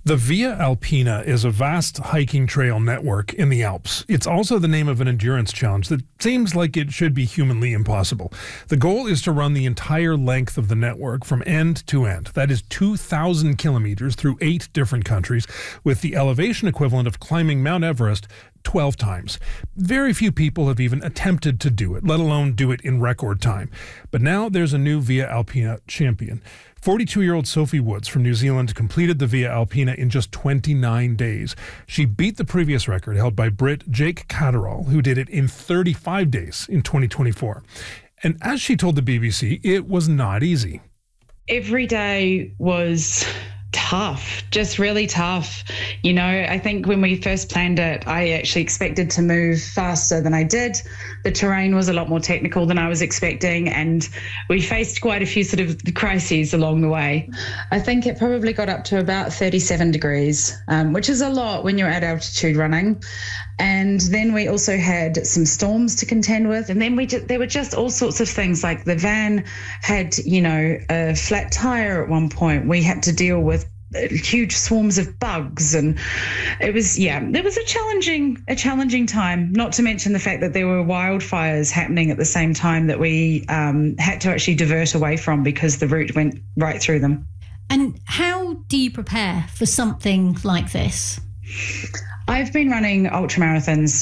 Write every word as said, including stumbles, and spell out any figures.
The Via Alpina is a vast hiking trail network in the Alps. It's also the name of an endurance challenge that seems like it should be humanly impossible. The goal is to run the entire length of the network from end to end. That is two thousand kilometers through eight different countries, with the elevation equivalent of climbing Mount Everest twelve times. Very few people have even attempted to do it, let alone do it in record time. But now there's a new Via Alpina champion. forty-two-year-old Sophie Woods from New Zealand completed the Via Alpina in just twenty-nine days. She beat the previous record held by Brit Jake Catterall, who did it in thirty-five days in twenty twenty-four. And as she told the B B C, it was not easy. Every day was tough, just really tough. You know, I think when we first planned it, I actually expected to move faster than I did. The terrain was a lot more technical than I was expecting, and we faced quite a few sort of crises along the way. I think it probably got up to about thirty-seven degrees, um, which is a lot when you're at altitude running. And then we also had some storms to contend with. And then we did, there were just all sorts of things, like the van had, you know, a flat tire at one point. We had to deal with huge swarms of bugs, and it was, yeah, it was a challenging, a challenging time, not to mention the fact that there were wildfires happening at the same time that we um, had to actually divert away from because the route went right through them. And how do you prepare for something like this? I've been running ultramarathons